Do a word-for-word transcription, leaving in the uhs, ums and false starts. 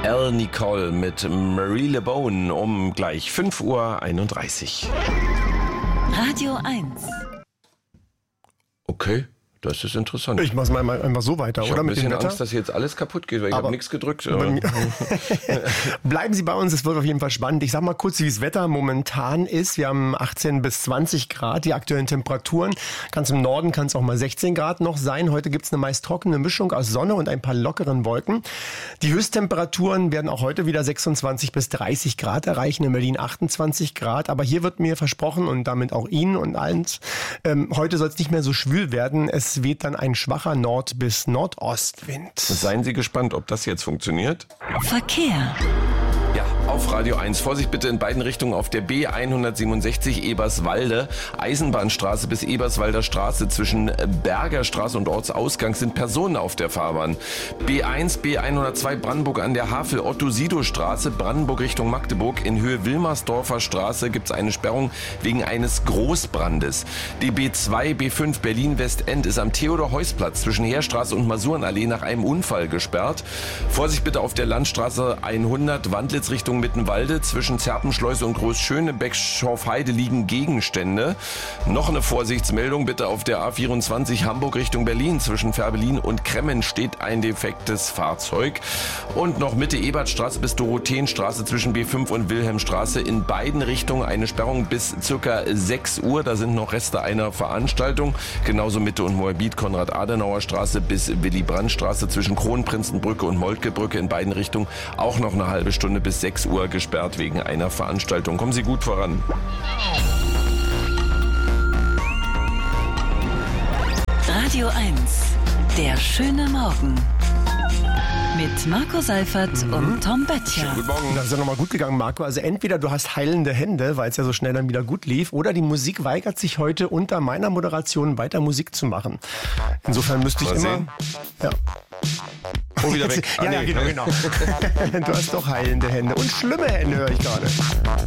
Elle Nicole mit Marie LeBone um gleich fünf Uhr einunddreißig. Radio eins. Okay, das ist interessant. Ich mach's mal einfach so weiter, ich oder? Ich mit habe ein bisschen dem Wetter? Angst, dass hier jetzt alles kaputt geht, weil ich habe nichts gedrückt. Bleiben Sie bei uns, es wird auf jeden Fall spannend. Ich sag mal kurz, wie das Wetter momentan ist. Wir haben achtzehn bis zwanzig Grad, die aktuellen Temperaturen. Ganz im Norden kann es auch mal sechzehn Grad noch sein. Heute gibt's eine meist trockene Mischung aus Sonne und ein paar lockeren Wolken. Die Höchsttemperaturen werden auch heute wieder sechsundzwanzig bis dreißig Grad erreichen, in Berlin achtundzwanzig Grad. Aber hier wird mir versprochen und damit auch Ihnen und allen, ähm, heute soll es nicht mehr so schwül werden. Es weht dann ein schwacher Nord- bis Nordostwind. Seien Sie gespannt, ob das jetzt funktioniert. Verkehr. Ja, auf Radio eins. Vorsicht bitte in beiden Richtungen auf der B hundertsiebenundsechzig Eberswalde. Eisenbahnstraße bis Eberswalder Straße zwischen Berger Straße und Ortsausgang sind Personen auf der Fahrbahn. B eins, B hundertzwei Brandenburg an der Havel, Otto-Sido-Straße, Brandenburg Richtung Magdeburg. In Höhe Wilmersdorfer Straße gibt es eine Sperrung wegen eines Großbrandes. Die B zwei, B fünf Berlin-Westend ist am Theodor-Heuss-Platz zwischen Heerstraße und Masurenallee nach einem Unfall gesperrt. Vorsicht bitte auf der Landstraße hundert Wandlitz Richtung Mittenwalde. Zwischen Zerpenschleuse und Großschönebeck-Schorfheide liegen Gegenstände. Noch eine Vorsichtsmeldung bitte auf der A vierundzwanzig Hamburg Richtung Berlin. Zwischen Fährberlin und Kremmen steht ein defektes Fahrzeug. Und noch Mitte Ebertstraße bis Dorotheenstraße zwischen B fünf und Wilhelmstraße in beiden Richtungen eine Sperrung bis circa sechs Uhr. Da sind noch Reste einer Veranstaltung. Genauso Mitte und Moabit Konrad-Adenauer-Straße bis Willy-Brandt-Straße zwischen Kronprinzenbrücke und Moltke-Brücke in beiden Richtungen auch noch eine halbe Stunde bis sechs Uhr gesperrt wegen einer Veranstaltung. Kommen Sie gut voran. Radio eins. Der schöne Morgen. Mit Marco Seifert mhm. und Tom Böttcher. Guten Morgen. Das ist ja nochmal gut gegangen, Marco. Also entweder du hast heilende Hände, weil es ja so schnell dann wieder gut lief, oder die Musik weigert sich heute unter meiner Moderation weiter Musik zu machen. Insofern müsste ich Mal immer... sehen. Ja. Oh, wieder weg. Ja, Ah, ja, nee. genau, genau. Du hast doch heilende Hände. Und schlimme Hände, höre ich gerade.